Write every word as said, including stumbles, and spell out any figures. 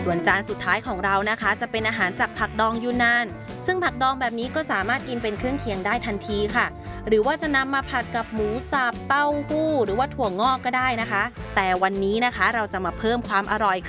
ส่วนจานสุดท้ายของเรานะคะจะเป็นอาหารจากผักดองยูนนานซึ่งผักดองแบบนี้ก็สามารถกินเป็นเครื่องเคียงได้ทันทีค่ะหรือว่าจะนำมาผัดกับหมูสับเต้าหู้หรือว่าถั่วงอกก็ได้นะคะแต่วันนี้นะคะเราจะมาเพิ่มความอร่อย